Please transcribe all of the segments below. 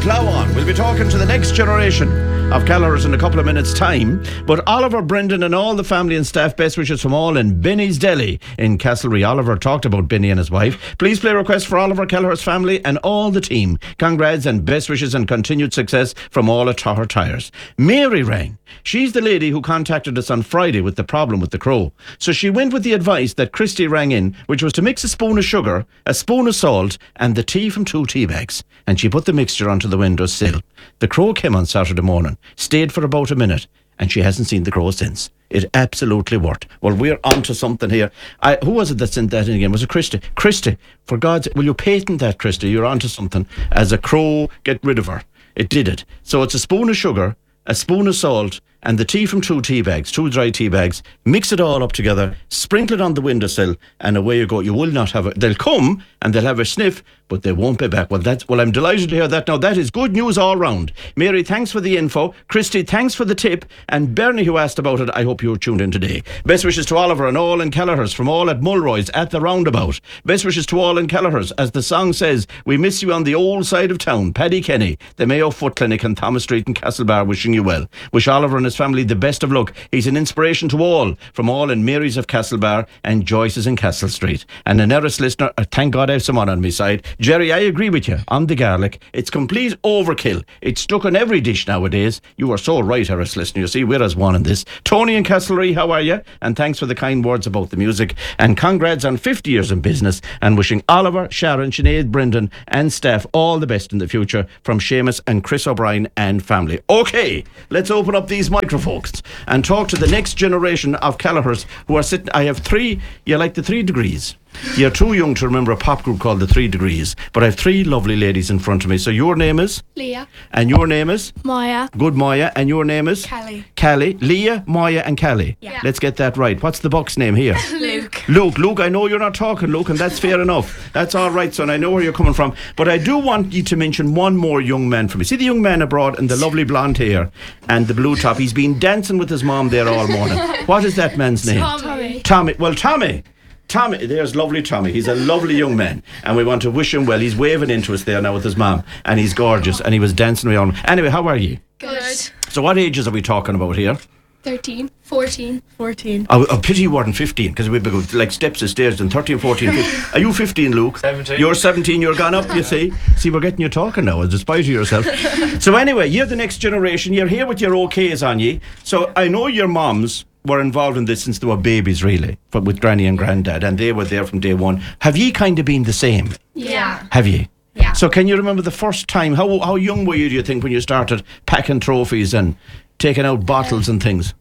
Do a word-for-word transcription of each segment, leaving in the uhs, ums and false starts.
plough on. We'll be talking to the next generation of Kelleher's in a couple of minutes' time. But Oliver, Brendan and all the family and staff, best wishes from all in Benny's Deli in Castlereagh. Oliver talked about Benny and his wife. Please play a request for Oliver, Kelleher's family and all the team. Congrats and best wishes and continued success from all at Trotter Tyres. Mary rang. She's the lady who contacted us on Friday with the problem with the crow. So she went with the advice that Christy rang in, which was to mix a spoon of sugar, a spoon of salt and the tea from two tea bags. And she put the mixture onto the windowsill. The crow came on Saturday morning, stayed for about a minute, and she hasn't seen the crow since. It absolutely worked. Well, we're onto something here. I, who was it that sent that in again? Was it Christy? Christy, for God's sake, will you patent that, Christy? You're onto something. As a crow, get rid of her. It did it. So it's a spoon of sugar, a spoon of salt, and the tea from two tea bags, two dry tea bags. Mix it all up together, sprinkle it on the windowsill, and away you go. You will not have it. They'll come and they'll have a sniff, but they won't be back. Well, that's well. I'm delighted to hear that. Now that is good news all round. Mary, thanks for the info. Christy, thanks for the tip. And Bernie, who asked about it, I hope you're tuned in today. Best wishes to Oliver and all in Kelleher's from all at Mulroy's at the roundabout. Best wishes to all in Kelleher's. As the song says, we miss you on the old side of town. Paddy Kenny, the Mayo Foot Clinic on Thomas Street in Castlebar, wishing you well. Wish Oliver and his family the best of luck. He's an inspiration to all, from all in Mary's of Castlebar and Joyce's in Castle Street. And an Erris listener, uh, thank God I have someone on my side. Jerry, I agree with you on the garlic. It's complete overkill. It's stuck on every dish nowadays. You are so right, Erris listener. You see, we're as one in this. Tony in Castlereagh, how are you? And thanks for the kind words about the music. And congrats on fifty years in business. And wishing Oliver, Sharon, Sinead, Brendan and staff all the best in the future from Seamus and Chris O'Brien and family. Okay, let's open up these microphones and talk to the next generation of Kelleher's who are sitting. I have three, you like the Three Degrees. You're too young to remember a pop group called the Three Degrees, but I have three lovely ladies in front of me. So your name is? Leah. And your name is? Maya. Good, Maya. And your name is? Callie. Callie. Leah, Maya and Callie. Yeah. Let's get that right. What's the buck's name here? Luke. Luke. Luke, I know you're not talking, Luke, and that's fair enough. That's all right, son. I know where you're coming from. But I do want you to mention one more young man for me. See the young man abroad in the lovely blonde hair and the blue top. He's been dancing with his mom there all morning. What is that man's name? Tommy. Tommy. Well, Tommy. Tommy, there's lovely Tommy. He's a lovely young man, and we want to wish him well. He's waving into us there now with his mum, and he's gorgeous, and he was dancing around. Anyway, how are you? Good. So what ages are we talking about here? thirteen. fourteen. fourteen. Oh, a pity you weren't fifteen, because we'd go like steps of stairs and thirteen, fourteen, fifteen. Are you fifteen, Luke? seventeen. You're seventeen, you're gone up, you see. See, we're getting you talking now, despite of yourself. So anyway, you're the next generation. You're here with your okays on ye. So I know your moms were involved in this since they were babies, really, but with Granny and Grandad, and they were there from day one. Have ye kind of been the same? Yeah. Have ye? Yeah. So can you remember the first time, how how young were you, do you think, when you started packing trophies and taking out bottles and things?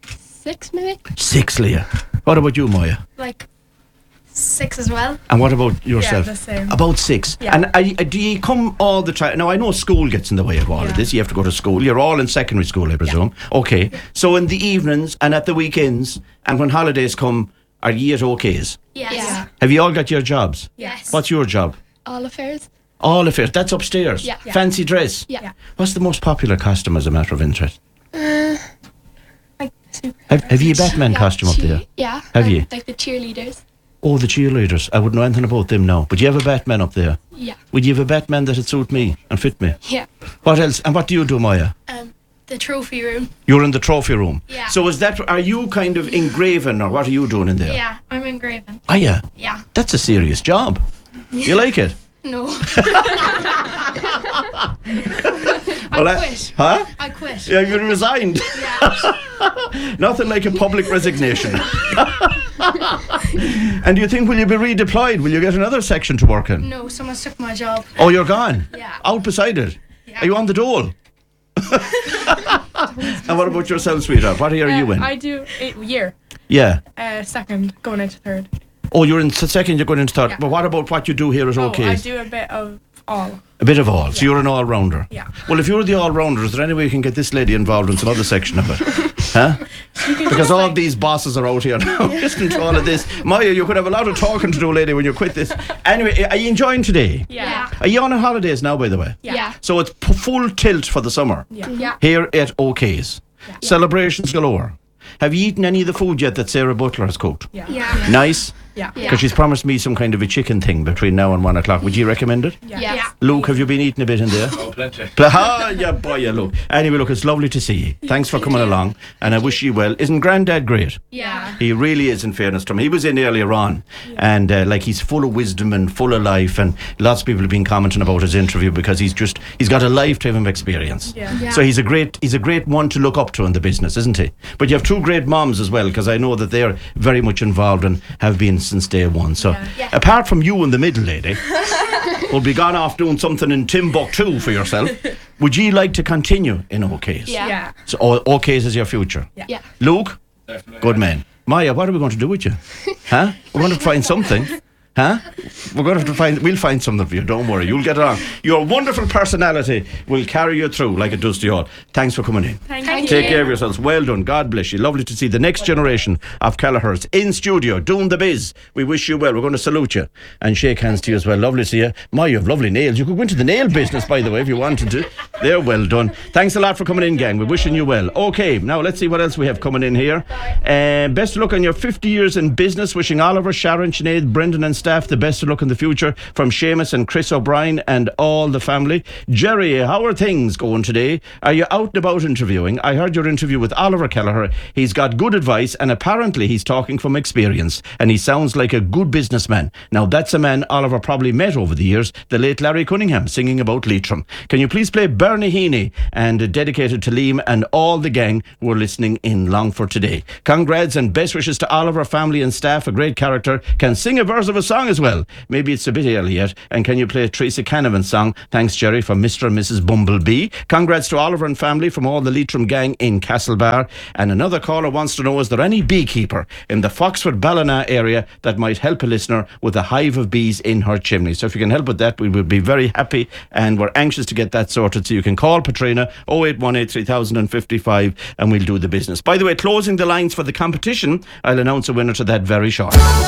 Six, maybe? Six, Leah. What about you, Maya? Like six as well. And what about yourself? Yeah, the same. About six. Yeah. And are, you- do you come all the time? Now, I know school gets in the way of all of Yeah. this. You have to go to school. You're all in secondary school, I presume. Okay. So in the evenings and at the weekends and when holidays come, are you at okays? Yes. Yeah. Have you all got your jobs? Yes. What's your job? All affairs? All affairs. That's upstairs. Yeah. Yeah. Fancy dress. Yeah. Yeah. What's the most popular costume as a matter of interest? Like super. Have, have you a Batman Yeah, costume up cheer- there? Yeah. Have um, you? Like the cheerleaders? Oh, the cheerleaders. I wouldn't know anything about them now. But you have a Batman up there. Yeah. Would you have a Batman that'd suit me and fit me? Yeah. What else? And what do you do, Maya? Um, the trophy room. You're in the trophy room. Yeah. So is that, are you kind of engraving or what are you doing in there? Yeah. I'm engraving. Are you? Yeah. That's a serious job. You like it? No. Well, I I- quit. Huh? I quit. Yeah, you resigned. Yeah. Nothing like a public resignation. And do you think, will you be redeployed? Will you get another section to work in? No, someone took my job. Oh, you're gone? Yeah. Out beside it? Yeah. Are you on the dole? And what about yourself, sweetheart? What year are you in? I do eight year. Yeah. Uh, second, going into third. Oh, you're in s- second, you're going into third. Yeah. But what about what you do here at Oh, OK? I do a bit of all. A bit of all. So you're an all-rounder. Yeah. Well, if you're the all-rounder, is there any way you can get this lady involved in some other section of it? Huh? Because all these bosses are out here now listening to all of this. Maya, you could have a lot of talking to do, lady, when you quit this. Anyway, are you enjoying today? Yeah. Are you on holidays now, by the way? Yeah. Yeah. So it's p- full tilt for the summer Yeah. Yeah. here at OK's. Celebrations galore. Have you eaten any of the food yet that Sarah Butler has cooked? Yeah. Yeah. Nice. Yeah. Yeah. Because she's promised me some kind of a chicken thing between now and one o'clock. Would you recommend it? Yeah. Yeah. Yeah. Luke, have you been eating a bit in there? Oh, plenty. Ah, yeah, boy, yeah, look. Anyway, look, it's lovely to see you. Thanks for coming along, and I wish you well. Isn't Grandad great? Yeah. He really is, in fairness to him. He was in earlier on, and uh, like he's full of wisdom and full of life, and lots of people have been commenting about his interview because he's just he's got a lifetime of experience. Yeah. Yeah. So he's a great he's a great one to look up to in the business, isn't he? But you have two great moms as well, because I know that they're very much involved and have been since day one. So Yeah. Yeah. apart from you and the middle lady, will be gone off doing something in Timbuktu for yourself. Would you like to continue in OKs? Yeah. Yeah. So O- OKs is your future. Yeah. Yeah. Luke, Definitely. good man. Maya, what are we going to do with you? Huh? We're going to find something. Huh? We're going to have to find, we'll find something for you, don't worry. You'll get it on. Your wonderful personality will carry you through like it does to you all. Thanks for coming in. Thank, Thank you. Take you. care of yourselves. Well done. God bless you. Lovely to see the next generation of Kelleher's in studio doing the biz. We wish you well. We're going to salute you and shake hands to you as well. Lovely to see you. My, you have lovely nails. You could go into the nail business, by the way, if you wanted to. They're well done. Thanks a lot for coming in, gang. We're wishing you well. Okay, now let's see what else we have coming in here. Uh, best of luck on your fifty years in business. Wishing Oliver, Sharon, Sinead, Brendan and staff the best of luck in the future from Seamus and Chris O'Brien and all the family. Jerry, how are things going today? Are you out and about interviewing? I heard your interview with Oliver Kelleher. He's got good advice and apparently he's talking from experience and he sounds like a good businessman. Now that's a man Oliver probably met over the years, the late Larry Cunningham, singing about Leitrim. Can you please play Bernie Heaney and uh, dedicated to Liam and all the gang who are listening in Longford today. Congrats and best wishes to Oliver, family and staff. A great character. Can sing a verse of a song as well. Maybe it's a bit early yet. And can you play a Teresa Canavan song? Thanks, Jerry, from Mister and Missus Bumblebee. Congrats to Oliver and family from all the Leitrim gang in Castlebar. And another caller wants to know, is there any beekeeper in the Foxford Ballina area that might help a listener with a hive of bees in her chimney? So if you can help with that, we would be very happy and we're anxious to get that sorted. So you can call Patrina oh eight one eight, three thousand fifty-five and we'll do the business. By the way, closing the lines for the competition, I'll announce a winner to that very shortly.